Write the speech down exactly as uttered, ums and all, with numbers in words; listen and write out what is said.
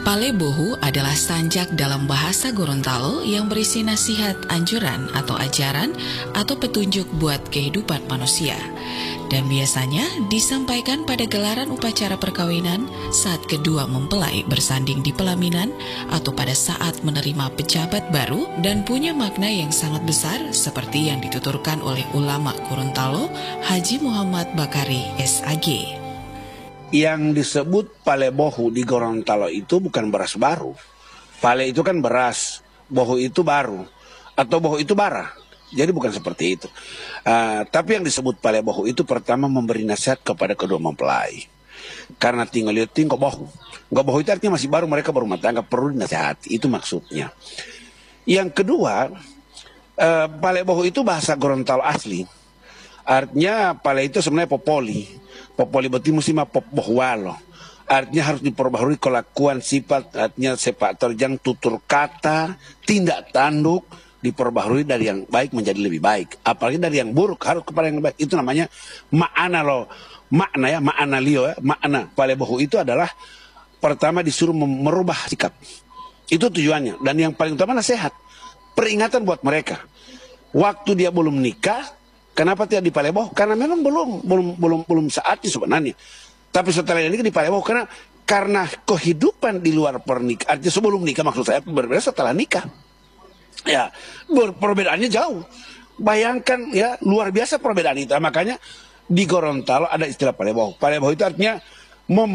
Palebohu adalah sanjak dalam bahasa Gorontalo yang berisi nasihat, anjuran, atau ajaran, atau petunjuk buat kehidupan manusia. Dan biasanya disampaikan pada gelaran upacara perkawinan saat kedua mempelai bersanding di pelaminan atau pada saat menerima pejabat baru, dan punya makna yang sangat besar seperti yang dituturkan oleh ulama Gorontalo Haji Muhammad Bakari S A G. Yang disebut palebohu di Gorontalo itu bukan beras baru. Pale itu kan beras, bohu itu baru, atau bohu itu bara. Jadi bukan seperti itu. Uh, tapi yang disebut palebohu itu pertama memberi nasihat kepada kedua mempelai. Karena tinggal lihat tinggal bohu. Nggak bohu itu artinya masih baru, mereka berumah tangga, perlu dinasihati. Itu maksudnya. Yang kedua, uh, palebohu itu bahasa Gorontalo asli. Artinya pale itu sebenarnya popoli. Popoli berarti musim popohualo. Artinya harus diperbaharui kelakuan sifat, artinya sepak terjang, tutur kata, tindak tanduk, diperbaharui dari yang baik menjadi lebih baik. Apalagi dari yang buruk harus kepada yang baik. Itu namanya makna loh. Makna ya, makna lio ya. Makna palebohu itu adalah pertama disuruh merubah sikap. Itu tujuannya. Dan yang paling utama nasihat. Peringatan buat mereka. Waktu dia belum nikah, kenapa tidak di palebohu? Karena memang belum belum belum belum saatnya sebenarnya. Tapi setelah ini di palebohu karena karena kehidupan di luar pernikahan, artinya sebelum nikah maksud saya, berbeda setelah nikah. Ya, perbedaannya jauh. Bayangkan ya, luar biasa perbedaan itu. Makanya di Gorontalo ada istilah palebohu. Palebohu itu artinya mem